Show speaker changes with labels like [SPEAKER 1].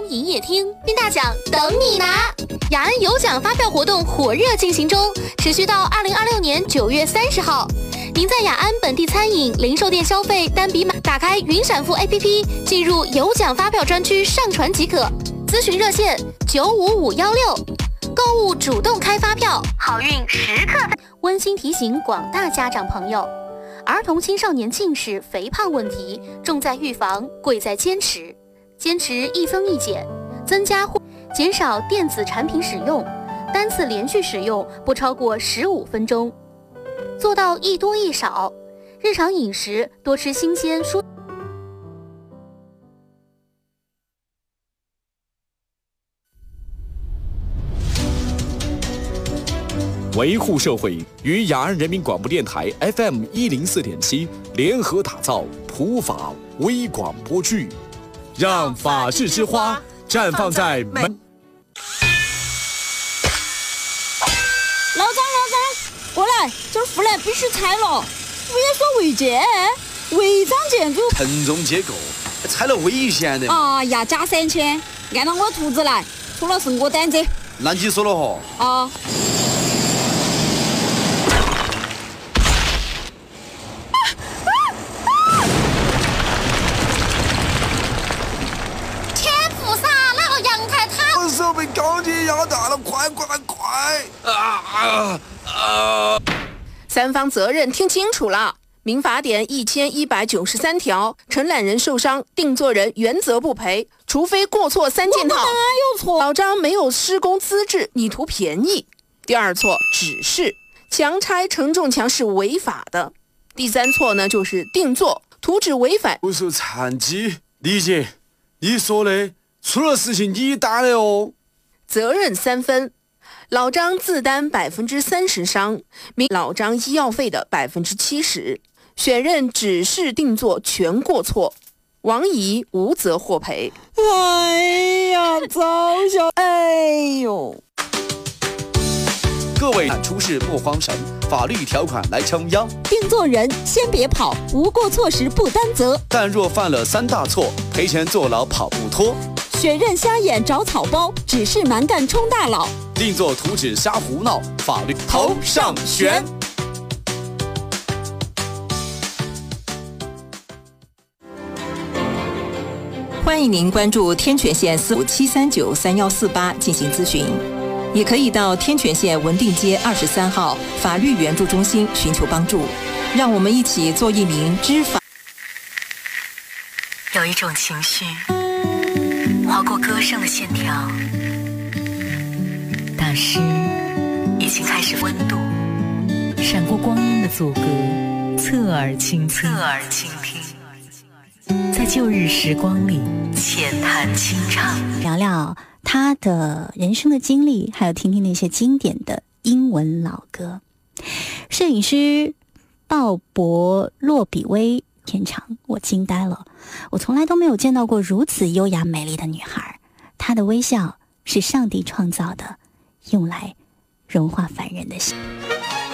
[SPEAKER 1] 中营业厅，并大奖等你拿！雅安有奖发票活动火热进行中，持续到2026年9月30号。您在雅安本地餐饮、零售店消费单笔买，打开云闪付 APP， 进入有奖发票专区上传即可。咨询热线95516，购物主动开发票，好运时刻。温馨提醒广大家长朋友，儿童青少年近视、肥胖问题重在预防，贵在坚持。坚持一增一减，增加减少电子产品使用，单次连续使用不超过15分钟，做到一多一少。日常饮食多吃新鲜蔬。
[SPEAKER 2] 维护社会与雅安人民广播电台 FM104.7联合打造普法微广播剧，让法治之花绽放在每。
[SPEAKER 3] 老张，过来，这儿湖南必须拆了，为所违建，违章建筑，
[SPEAKER 4] 承重结构，拆了危险的。
[SPEAKER 3] 哎呀，加3000，按照我图纸来，除了是我担责。
[SPEAKER 4] 那你说了嚯？
[SPEAKER 3] 啊。
[SPEAKER 4] 手被高铁压大了，快！
[SPEAKER 5] 三方责任听清楚了。民法典1193条，承揽人受伤，定作人原责不赔，除非过错3件套。
[SPEAKER 3] 哪有错？
[SPEAKER 5] 老张没有施工资质，你图便宜。第二错，指示强拆承重墙是违法的。第三错呢，就是定做，图纸违反。
[SPEAKER 4] 我说残疾，理解，你说的。出了事情你担的哦，
[SPEAKER 5] 责任3分，老张自担30%伤，老张医药费的70%，选任指示定做全过错，王姨无责获赔。
[SPEAKER 3] 哎呀，早晓，哎呦！
[SPEAKER 4] 各位出事莫慌神，法律条款来撑腰。
[SPEAKER 3] 定做人先别跑，无过错时不担责。
[SPEAKER 4] 但若犯了3大错，赔钱坐牢跑不脱。
[SPEAKER 3] 选任瞎眼找草包，指示蛮干充大佬。
[SPEAKER 4] 定做图纸瞎胡闹，法律头上悬。
[SPEAKER 6] 欢迎您关注天全县457393148进行咨询，也可以到天全县文定街23号法律援助中心寻求帮助。让我们一起做一名知法。
[SPEAKER 7] 有一种情绪划过歌声的线条，大师已经开始温度，闪过光阴的阻隔，侧耳倾听，在旧日时光里浅谈清唱，
[SPEAKER 8] 聊聊他的人生的经历，还有听听那些经典的英文老歌。摄影师鲍勃·洛比威现场，我惊呆了，我从来都没有见到过如此优雅美丽的女孩，她的微笑是上帝创造的，用来融化凡人的心。